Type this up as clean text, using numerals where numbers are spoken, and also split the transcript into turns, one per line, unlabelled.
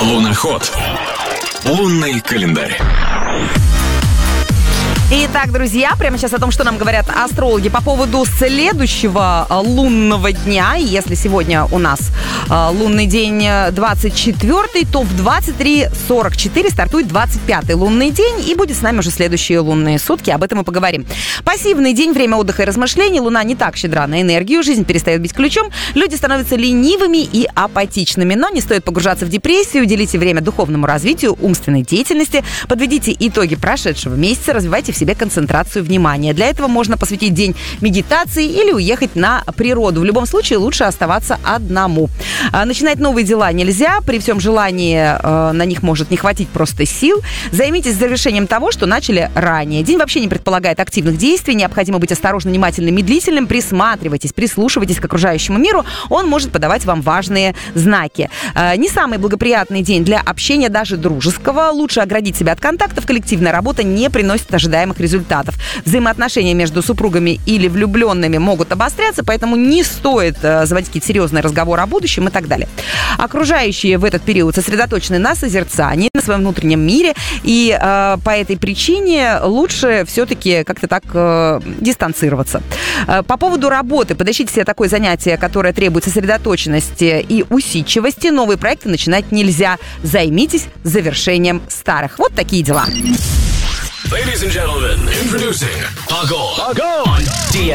Луноход. Лунный календарь.
Итак, друзья, прямо сейчас о том, что нам говорят астрологи по поводу следующего лунного дня. Если сегодня у нас лунный день 24-й, то в 23:44 стартует 25-й лунный день, и будет с нами уже следующие лунные сутки. Об этом мы поговорим. Пассивный день, время отдыха и размышлений. Луна не так щедра на энергию, жизнь перестает бить ключом, люди становятся ленивыми и апатичными. Но не стоит погружаться в депрессию, уделите время духовному развитию, умственной деятельности, подведите итоги прошедшего месяца, развивайте в себе концентрацию внимания. Для этого можно посвятить день медитации или уехать на природу. В любом случае лучше оставаться одному. Начинать новые дела нельзя. При всем желании на них может не хватить просто сил. Займитесь завершением того, что начали ранее. День вообще не предполагает активных действий. Необходимо быть осторожным, внимательным, медлительным. Присматривайтесь, прислушивайтесь к окружающему миру. Он может подавать вам важные знаки. Не самый благоприятный день для общения, даже дружеского. Лучше оградить себя от контактов. Коллективная работа не приносит ожидаемых результатов. Взаимоотношения между супругами или влюбленными могут обостряться, поэтому не стоит заводить какие-то серьезные разговоры о будущем и так далее. Окружающие в этот период сосредоточены на созерцании, на своем внутреннем мире, и по этой причине лучше все-таки как-то так дистанцироваться. По поводу работы. Подыщите себе такое занятие, которое требует сосредоточенности и усидчивости. Новые проекты начинать нельзя. Займитесь завершением старых. Вот такие дела.
Ladies and gentlemen, introducing Agol on